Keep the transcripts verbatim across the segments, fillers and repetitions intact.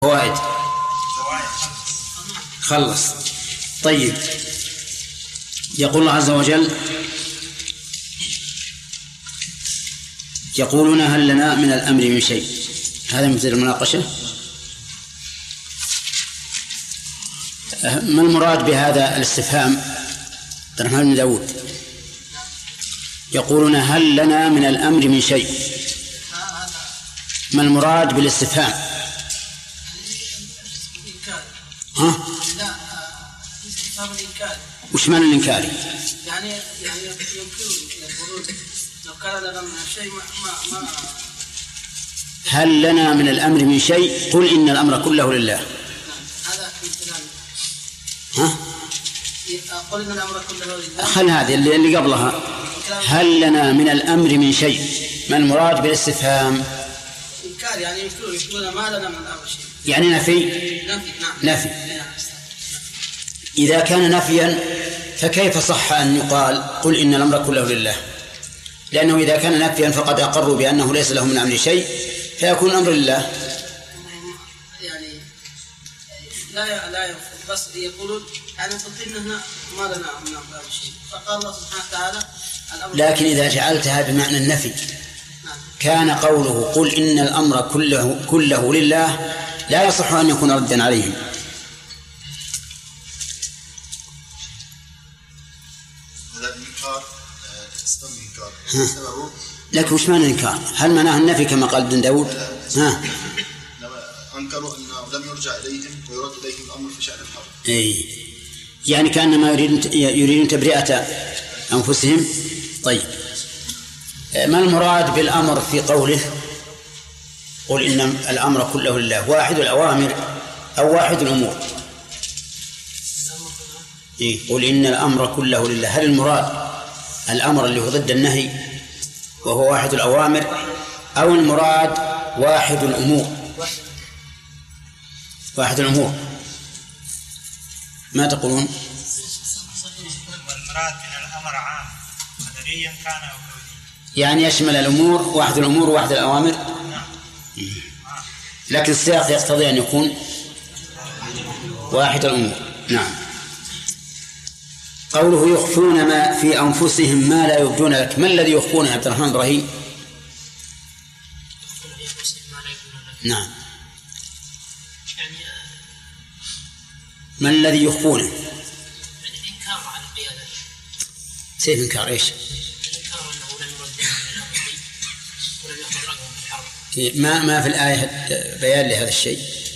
فوائد خلص. طيب، يقول الله عز وجل: يقولون هل لنا من الأمر من شيء. هذا مثل المناقشة. ما المراد بهذا الاستفهام؟ عبد الرحمن بن داود: يقولون هل لنا من الأمر من شيء. ما المراد بالاستفهام؟ ها؟ لا، استفهام الإنكار. وش معنى الإنكاري؟ يعني يعني يمكن يقولون لو كان لنا من شيء ما ما ما هل لنا من الأمر من شيء؟ قل إن الأمر كله لله. هذا كلام. ها؟ قل إن الأمر كله لله. خل هذه اللي, اللي قبلها. هل لنا من الأمر من شيء. ما المراد بالاستفهام؟ إنكار، يعني يقولون يقولون ما لنا من الأمر شيء. يعني نفي. نفي. نعم. نفي. إذا كان نفيا فكيف صح أن يقال قل إن الأمر كله لله؟ لأنه إذا كان نفيا فقد أقروا بأنه ليس لهم من أمر شيء، فيكون الأمر لله. يعني لا لا ينفذ، بس يقولون يعني قلنا ما لنا من أمر شيء، فقال الله سبحانه وتعالى الأمر. لكن إذا جعلتها بمعنى النفي كان قوله قل إن الأمر كله كله لله لا يصح أن يكون ردا عليهم. لكن وش معنى الإنكار؟ هل معناه النفي كما قال ابن داود؟ ها؟ أنكروا أنه لم يرجع إليهم ويرد إليهم الأمر في شأن الحرب. أي، يعني كأنما يريدون يريدون تبرئة أنفسهم. طيب، ما المراد بالأمر في قوله قل إن الأمر كله لله؟ واحد الأوامر أو واحد الأمور؟ إيه؟ قل إن الأمر كله لله، هل المراد الأمر اللي هو ضد النهي وهو واحد الأوامر، أو المراد واحد الأمور؟ واحد الأمور. ما تقولون؟ والمراد من الأمر عام قدريا كان أو كونيا، يعني يشمل الأمور، واحد الأمور وواحد الأوامر. لكن السياق يقتضي أن يكون واحد الأمور. نعم. قوله يخفون ما في أنفسهم ما لا يبدون لك، ما الذي يخفون يا عبد الرحمن إبراهيم؟ نعم، ما الذي يخفونه؟ يعني إنكار على القيادة. سيف إنكار إيش؟ إنكار أنه لم يرد من الأمر ولم يأمر رجل بالحرب. ما ما في الآية بيان لهذا الشيء؟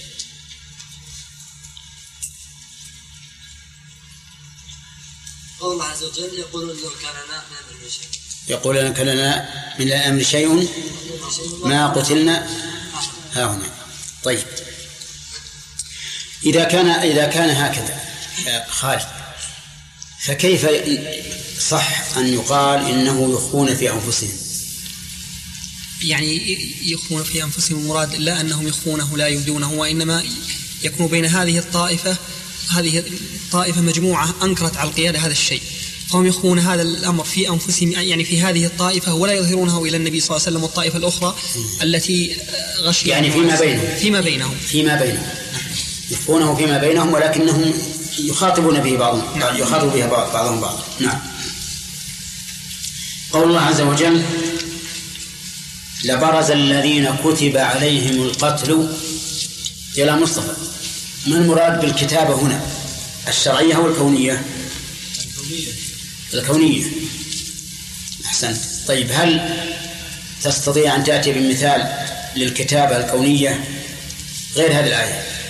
قول الله عز وجل يقولون لو كان لنا من الأمر شيء. يقولون كان لنا من الأمر شيء ما قتلنا ها هنا. طيب، إذا كان إذا كان هكذا يا خالد، فكيف صح أن يقال إنه يخفون في أنفسهم؟ يعني يخفون في أنفسهم المراد لا أنهم يخفونه لا يبدونه، وإنما يكون بين هذه الطائفة هذه الطائفة مجموعة أنكرت على القيادة هذا الشيء، فهم يخفون هذا الأمر في أنفسهم، يعني في هذه الطائفة، ولا يظهرونه إلى النبي صلى الله عليه وسلم والطائفة الأخرى التي غشيت يعني فيما بينهم فيما بينهم فيما بينهم يخفونه فيما بينهم، ولكنهم يخاطبون به بعضهم نعم. يخاطب به بعضهم بعض. نعم. قول الله عز وجل: لبرز الذين كتب عليهم القتل إلى مصطفى. ما المراد بالكتابة هنا؟ الشرعية أو الكونية؟ الكونية. الكونية. أحسنت. طيب، هل تستطيع أن تأتي بمثال للكتابة الكونية غير هذه الآية؟